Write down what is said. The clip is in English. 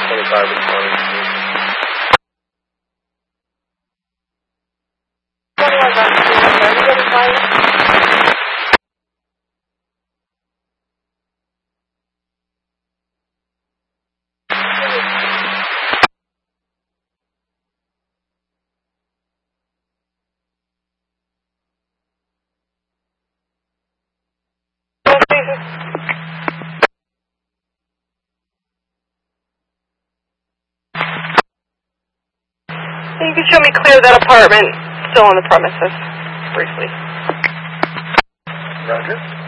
25 and 20. 21 on 230, you can show me clear that apartment still on the premises, briefly. Roger.